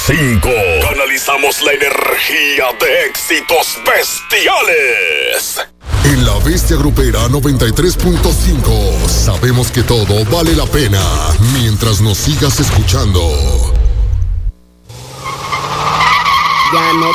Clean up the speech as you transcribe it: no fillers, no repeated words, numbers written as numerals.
5. Canalizamos la energía de éxitos bestiales. En la Bestia Grupera 93.5 sabemos que todo vale la pena mientras nos sigas escuchando. Ya no